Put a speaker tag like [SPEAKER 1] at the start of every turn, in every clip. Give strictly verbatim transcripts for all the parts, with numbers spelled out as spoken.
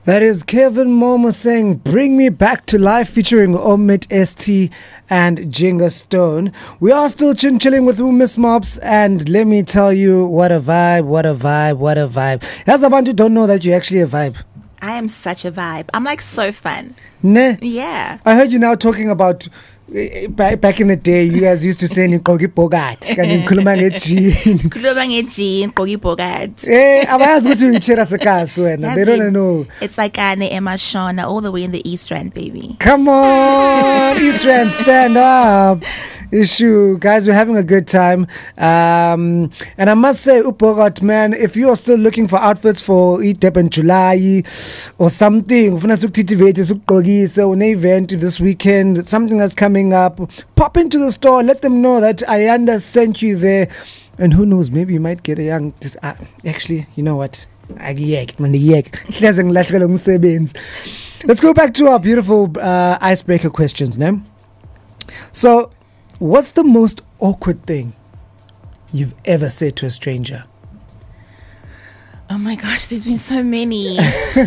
[SPEAKER 1] That is Kevin Momo saying Bring Me Back to Life featuring Omid S T and Jinga Stone. We are still chin chilling with Miss Mops, and let me tell you, what a vibe, what a vibe, what a vibe. As a bunch who don't know that you're actually a vibe.
[SPEAKER 2] I am such a vibe. I'm like so fun.
[SPEAKER 1] Ne?
[SPEAKER 2] Yeah.
[SPEAKER 1] I heard you now talking about uh, back, back in the day, you guys used to say Nkogi Bogat. Kani ngikhuluma ngejean.
[SPEAKER 2] Khuluma ngejean, Kogi Bogat.
[SPEAKER 1] Eh, abayazi ukuthi uyichera sekas wena. They don't know.
[SPEAKER 2] It's like Ane Emma Shona all the way in the East Rand, baby.
[SPEAKER 1] Come on, East Rand, stand up. Issue, guys, we're having a good time. Um, and I must say, Upogot, man, if you are still looking for outfits for Etep in July or something, so an event this weekend, something that's coming up, pop into the store, let them know that Ayanda sent you there. And who knows, maybe you might get a young, just, uh, actually, you know what? Let's go back to our beautiful uh, icebreaker questions, no? So, what's the most awkward thing you've ever said to a stranger?
[SPEAKER 2] Oh my gosh, there's been so many.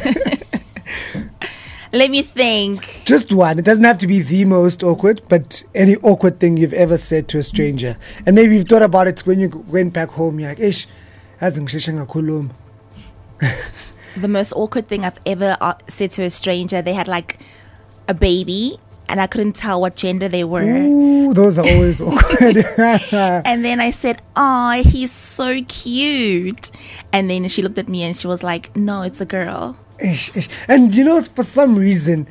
[SPEAKER 2] Let me think.
[SPEAKER 1] Just one. It doesn't have to be the most awkward, but any awkward thing you've ever said to a stranger. And maybe you've thought about it when you went back home. You're like, ish, the
[SPEAKER 2] most awkward thing I've ever uh, said to a stranger, they had like a baby and I couldn't tell what gender they were.
[SPEAKER 1] Ooh, those are always awkward.
[SPEAKER 2] And then I said, "Oh, he's so cute." And then she looked at me and she was like, "No, it's a girl."
[SPEAKER 1] Ish, ish. And you know, for some reason,